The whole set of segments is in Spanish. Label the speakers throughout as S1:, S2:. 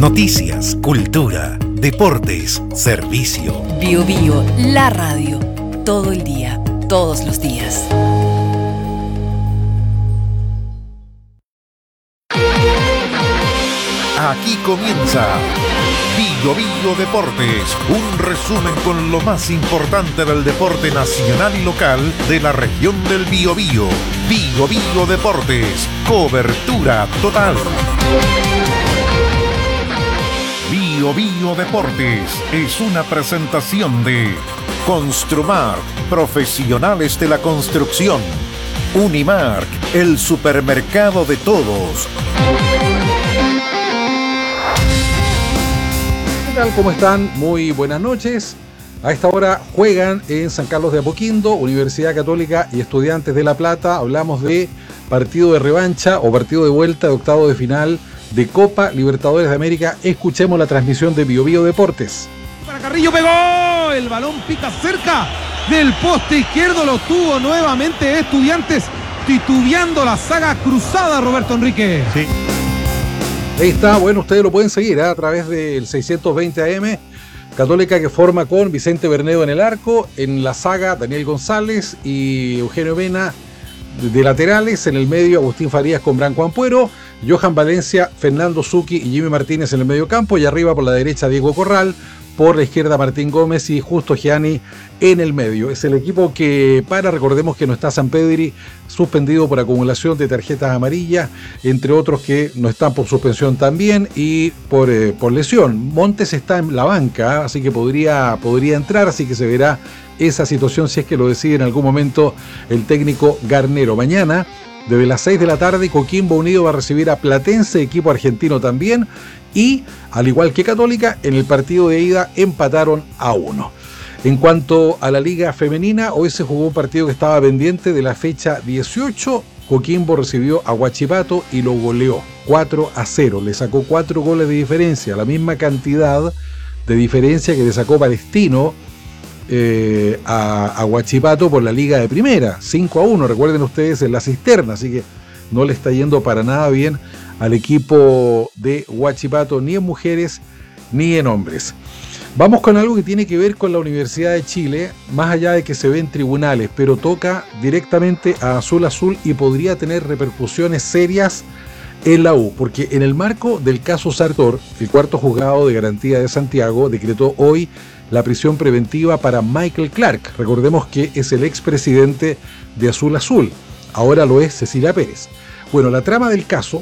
S1: Noticias, cultura, deportes, servicio.
S2: Bio, la radio. Todo el día, todos los días.
S1: Aquí comienza Bio Deportes, un resumen con lo más importante del deporte nacional y local de la región del Biobío. Bio Deportes, cobertura total. Bio Deportes es una presentación de Construmark, profesionales de la construcción. Unimark, el supermercado de todos.
S3: ¿Qué tal? ¿Cómo están? Muy buenas noches. A esta hora juegan en San Carlos de Apoquindo, Universidad Católica y Estudiantes de La Plata. Hablamos de partido de revancha o partido de vuelta de octavo de final de Copa Libertadores de América. Escuchemos la transmisión de Bio Deportes.
S4: Para Carrillo, pegó, el balón pica cerca del poste izquierdo, lo tuvo nuevamente Estudiantes, titubeando la saga cruzada, Roberto Enrique.
S3: Sí. Ahí está, bueno, ustedes lo pueden seguir a través del 620 AM. Católica, que forma con Vicente Bernedo en el arco, en la saga Daniel González y Eugenio Mena de laterales, en el medio Agustín Farías con Branco Ampuero, Johan Valencia, Fernando Zucchi y Jimmy Martínez en el medio campo, y arriba por la derecha Diego Corral, por la izquierda Martín Gómez y Justo Gianni en el medio. Es el equipo que recordemos que no está Sampedri, suspendido por acumulación de tarjetas amarillas, entre otros que no están por suspensión también y por lesión. Montes está en la banca, así que podría entrar, así que se verá esa situación si es que lo decide en algún momento el técnico Garnero. Mañana, desde las 6 de la tarde, Coquimbo Unido va a recibir a Platense, equipo argentino también, y al igual que Católica, en el partido de ida empataron a 1. En cuanto a la Liga Femenina, hoy se jugó un partido que estaba pendiente de la fecha 18. Coquimbo recibió a Huachipato y lo goleó 4-0. Le sacó 4 goles de diferencia, la misma cantidad de diferencia que le sacó Palestino a Huachipato por la Liga de Primera, 5-1, recuerden ustedes, en la cisterna, así que no le está yendo para nada bien al equipo de Huachipato, ni en mujeres ni en hombres. Vamos con algo que tiene que ver con la Universidad de Chile, más allá de que se ve en tribunales, pero toca directamente a Azul y podría tener repercusiones serias en la U, porque en el marco del caso Sartor, el cuarto juzgado de garantía de Santiago decretó hoy la prisión preventiva para Michael Clark. Recordemos que es el expresidente de Azul, ahora lo es Cecilia Pérez. Bueno, la trama del caso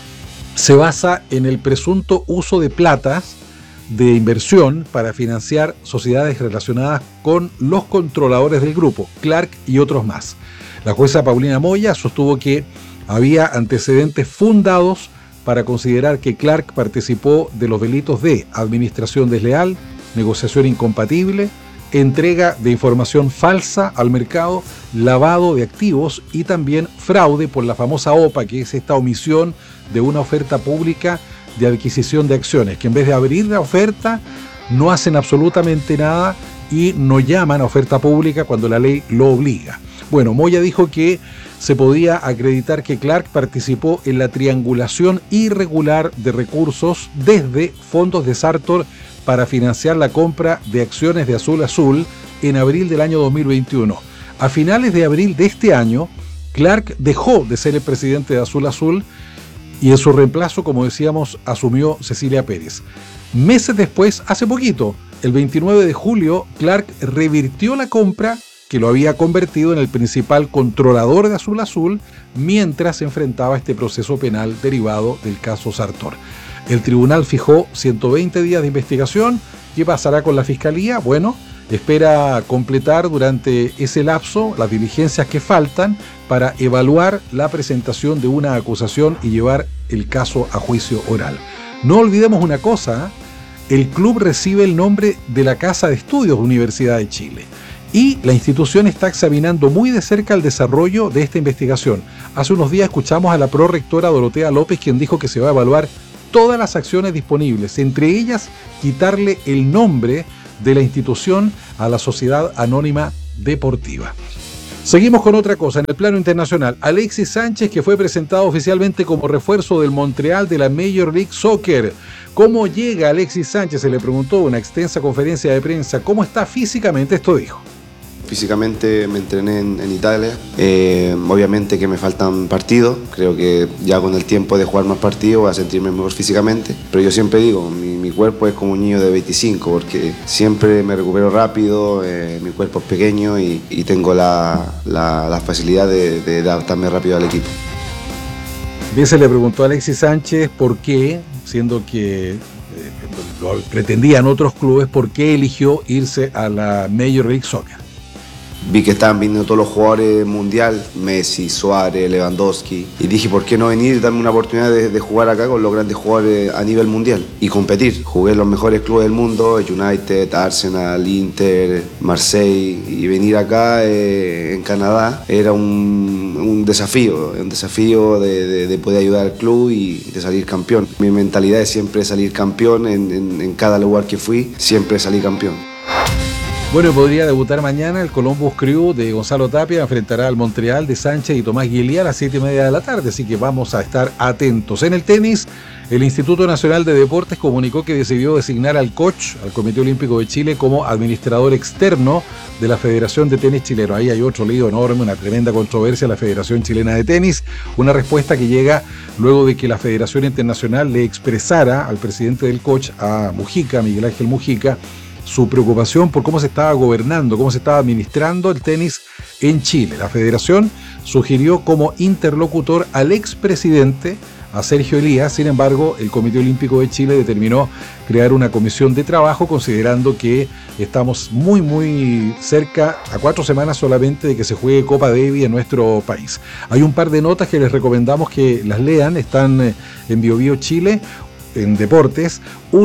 S3: se basa en el presunto uso de platas de inversión para financiar sociedades relacionadas con los controladores del grupo, Clark y otros más. La jueza Paulina Moya sostuvo que había antecedentes fundados para considerar que Clark participó de los delitos de administración desleal, negociación incompatible, entrega de información falsa al mercado, lavado de activos y también fraude por la famosa OPA, que es esta omisión de una oferta pública de adquisición de acciones, que en vez de abrir la oferta no hacen absolutamente nada y no llaman a oferta pública cuando la ley lo obliga. Bueno, Moya dijo que se podía acreditar que Clark participó en la triangulación irregular de recursos desde fondos de Sartor para financiar la compra de acciones de Azul en abril del año 2021. A finales de abril de este año, Clark dejó de ser el presidente de Azul y en su reemplazo, como decíamos, asumió Cecilia Pérez. Meses después, hace poquito, el 29 de julio, Clark revirtió la compra que lo había convertido en el principal controlador de Azul mientras se enfrentaba a este proceso penal derivado del caso Sartor. El tribunal fijó 120 días de investigación. ¿Qué pasará con la fiscalía? Bueno, espera completar durante ese lapso las diligencias que faltan para evaluar la presentación de una acusación y llevar el caso a juicio oral. No olvidemos una cosa, el club recibe el nombre de la Casa de Estudios Universidad de Chile y la institución está examinando muy de cerca el desarrollo de esta investigación. Hace unos días escuchamos a la prorectora Dorotea López, quien dijo que se va a evaluar todas las acciones disponibles, entre ellas quitarle el nombre de la institución a la Sociedad Anónima Deportiva. Seguimos con otra cosa. En el plano internacional, Alexis Sánchez, que fue presentado oficialmente como refuerzo del Montreal de la Major League Soccer. ¿Cómo llega Alexis Sánchez? Se le preguntó en una extensa conferencia de prensa. ¿Cómo está físicamente? Esto dijo.
S5: Físicamente me entrené en Italia, obviamente que me faltan partidos, creo que ya con el tiempo de jugar más partidos voy a sentirme mejor físicamente, pero yo siempre digo, mi cuerpo es como un niño de 25 porque siempre me recupero rápido, mi cuerpo es pequeño y tengo la facilidad de adaptarme rápido al equipo.
S3: Bien, se le preguntó a Alexis Sánchez por qué, siendo que lo pretendían otros clubes, por qué eligió irse a la Major League Soccer.
S5: Vi que estaban viniendo todos los jugadores mundial, Messi, Suárez, Lewandowski, y dije, ¿por qué no venir y darme una oportunidad de jugar acá con los grandes jugadores a nivel mundial y competir? Jugué en los mejores clubes del mundo, United, Arsenal, Inter, Marseille, y venir acá en Canadá era un desafío de poder ayudar al club y de salir campeón. Mi mentalidad es siempre salir campeón, en cada lugar que fui, siempre salí campeón.
S3: Bueno, podría debutar mañana el Columbus Crew de Gonzalo Tapia, enfrentará al Montreal de Sánchez y Tomás Guilía a las 7:30 de la tarde, así que vamos a estar atentos. En el tenis, el Instituto Nacional de Deportes comunicó que decidió designar al coach, al Comité Olímpico de Chile, como administrador externo de la Federación de Tenis Chileno. Ahí hay otro lío enorme, una tremenda controversia, la Federación Chilena de Tenis, una respuesta que llega luego de que la Federación Internacional le expresara al presidente del coach, a Mujica, Miguel Ángel Mujica, su preocupación por cómo se estaba gobernando, cómo se estaba administrando el tenis en Chile. La federación sugirió como interlocutor al expresidente, a Sergio Elías. Sin embargo, el Comité Olímpico de Chile determinó crear una comisión de trabajo, considerando que estamos muy cerca, a 4 semanas solamente de que se juegue Copa Davis en nuestro país. Hay un par de notas que les recomendamos que las lean, están en BioBio Chile, en Deportes.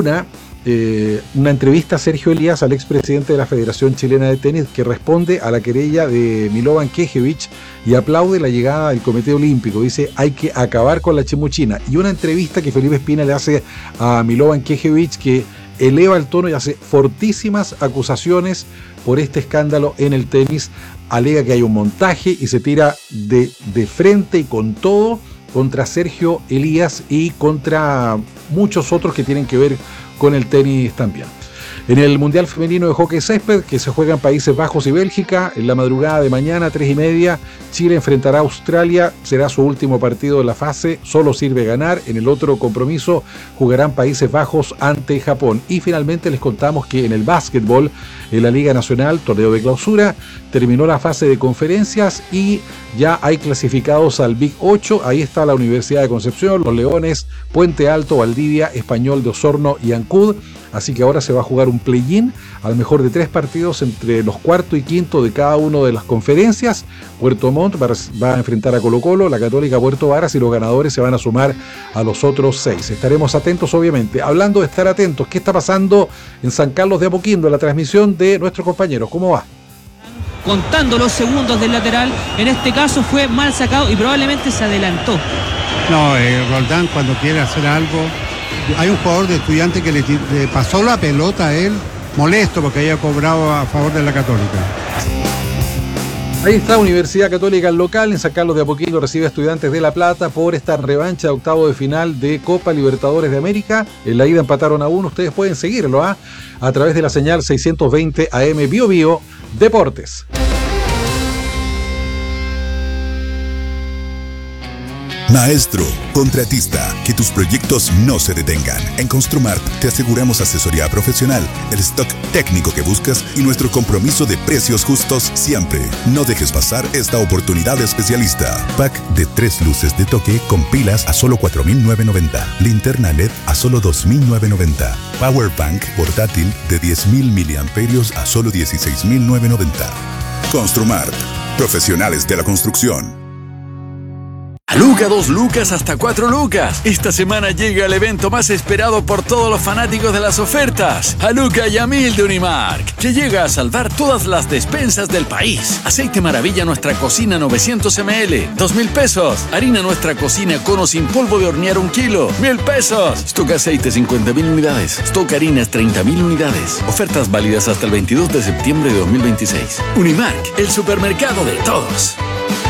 S3: Una entrevista a Sergio Elías, al expresidente de la Federación Chilena de Tenis, que responde a la querella de Milovan Knežević y aplaude la llegada del Comité Olímpico. Dice, hay que acabar con la chimuchina. Y una entrevista que Felipe Espina le hace a Milovan Knežević, que eleva el tono y hace fortísimas acusaciones por este escándalo en el tenis. Alega que hay un montaje y se tira de frente y con todo contra Sergio Elías y contra muchos otros que tienen que ver con el tenis también. En el Mundial Femenino de Hockey Césped, que se juega en Países Bajos y Bélgica, en la madrugada de mañana, 3:30, Chile enfrentará a Australia, será su último partido de la fase, solo sirve ganar. En el otro compromiso jugarán Países Bajos ante Japón. Y finalmente les contamos que en el básquetbol, en la Liga Nacional, torneo de clausura, terminó la fase de conferencias y ya hay clasificados al Big 8, ahí está la Universidad de Concepción, Los Leones, Puente Alto, Valdivia, Español de Osorno y Ancud. Así que ahora se va a jugar un play-in al mejor de 3 partidos entre los cuarto y quinto de cada una de las conferencias. Puerto Montt va a enfrentar a Colo-Colo, la Católica Puerto Varas, y los ganadores se van a sumar a los otros 6. Estaremos atentos, obviamente. Hablando de estar atentos, ¿qué está pasando en San Carlos de Apoquindo? La transmisión de nuestros compañeros, ¿cómo va?
S6: Contando los segundos del lateral, en este caso fue mal sacado y probablemente se adelantó.
S7: No, Roldán cuando quiere hacer algo, hay un jugador de Estudiantes que le pasó la pelota a él, molesto porque había cobrado a favor de la Católica.
S3: Ahí está, Universidad Católica local en San Carlos de Apoquindo recibe a Estudiantes de La Plata por esta revancha de octavo de final de Copa Libertadores de América. En la ida empataron a 1, ustedes pueden seguirlo a través de la señal 620 AM BioBio Deportes.
S8: Maestro, contratista, que tus proyectos no se detengan. En Construmart te aseguramos asesoría profesional, el stock técnico que buscas y nuestro compromiso de precios justos siempre. No dejes pasar esta oportunidad especialista. Pack de 3 luces de toque con pilas a solo 4.990. Linterna LED a solo 2.990. Power Bank portátil de 10.000 miliamperios a solo 16.990. Construmart, profesionales de la construcción.
S9: Luca 2 lucas hasta 4 lucas. Esta semana llega el evento más esperado por todos los fanáticos de las ofertas. A Luca y a 1000 de Unimark, que llega a salvar todas las despensas del país. Aceite Maravilla Nuestra Cocina 900 ml, 2.000 pesos. Harina Nuestra Cocina Cono sin polvo de hornear 1 kilo, 1.000 pesos. Stock aceite 50.000 unidades. Stock harinas 30.000 unidades. Ofertas válidas hasta el 22 de septiembre de 2026. Unimark, el supermercado de todos.